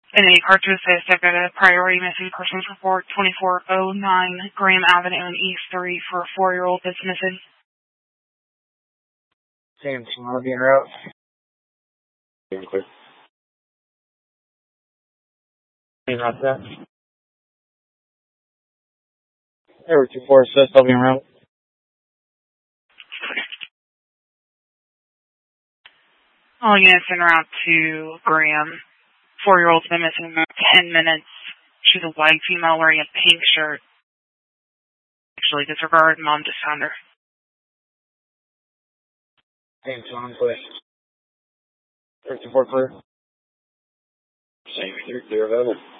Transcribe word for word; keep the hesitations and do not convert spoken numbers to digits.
In a car to assist, I've got a priority missing persons report, twenty-four oh nine Graham Avenue in East three for a four-year-old that's missing. Sam, tomorrow being route. Being clear. Being route that. Air two four assist, I'll be en route. All units en route to Graham. Four-year-old's been missing about ten minutes. She's a white female wearing a pink shirt. Actually, disregard, mom just found her. Sam, tomorrow clear. Air two four clear. Same, clear, clear available.